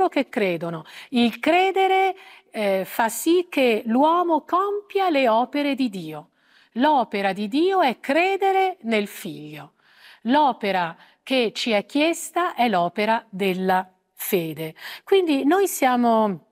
coloro che credono. Il credere fa sì che l'uomo compia le opere di Dio. L'opera di Dio è credere nel Figlio. L'opera che ci è chiesta è l'opera della fede. Quindi noi siamo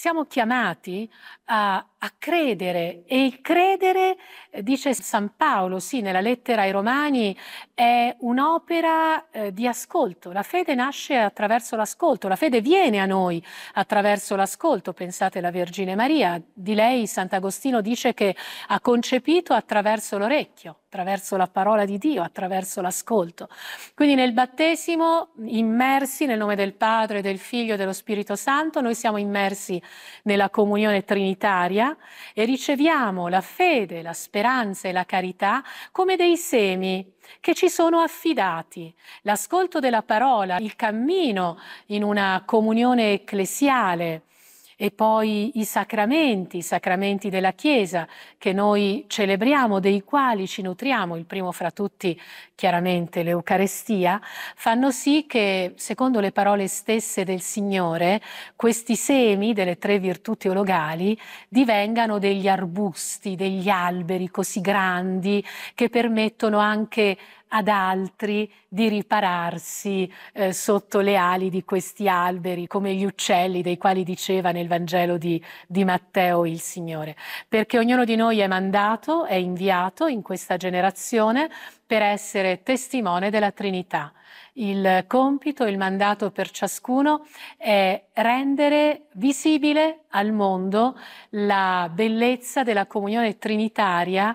chiamati a credere, e il credere, dice San Paolo, sì, nella lettera ai Romani, è un'opera di ascolto. La fede nasce attraverso l'ascolto, la fede viene a noi attraverso l'ascolto. Pensate alla Vergine Maria, di lei Sant'Agostino dice che ha concepito attraverso l'orecchio, attraverso la parola di Dio, attraverso l'ascolto. Quindi nel battesimo, immersi nel nome del Padre, del Figlio e dello Spirito Santo, noi siamo immersi nella comunione trinitaria e riceviamo la fede, la speranza e la carità come dei semi che ci sono affidati. L'ascolto della parola, il cammino in una comunione ecclesiale e poi i sacramenti della Chiesa che noi celebriamo, dei quali ci nutriamo, il primo fra tutti chiaramente l'Eucarestia, fanno sì che, secondo le parole stesse del Signore, questi semi delle tre virtù teologali divengano degli arbusti, degli alberi così grandi che permettono anche ad altri di ripararsi sotto le ali di questi alberi, come gli uccelli dei quali diceva nel Vangelo di Matteo il Signore. Perché ognuno di noi è mandato, è inviato in questa generazione per essere testimone della Trinità. Il compito, il mandato per ciascuno è rendere visibile al mondo la bellezza della comunione trinitaria,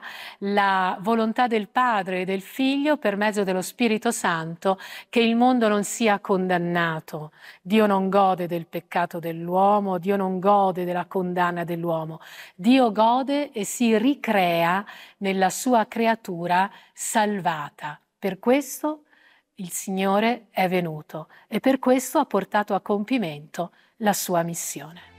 la volontà del Padre e del Figlio per mezzo dello Spirito Santo, che il mondo non sia condannato. Dio non gode del peccato dell'uomo, Dio non gode della condanna dell'uomo. Dio gode e si ricrea nella sua creatura salvata. Per questo il Signore è venuto e per questo ha portato a compimento la sua missione.